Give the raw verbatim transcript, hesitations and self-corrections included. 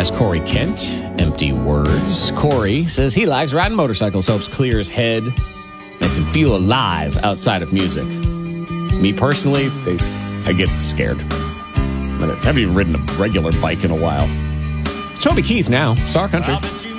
That's Corey Kent. Empty words. Corey says he likes riding motorcycles, helps clear his head, makes him feel alive outside of music. Me personally, they, I get scared. I haven't even ridden a regular bike in a while. Toby Keith now, Star Country.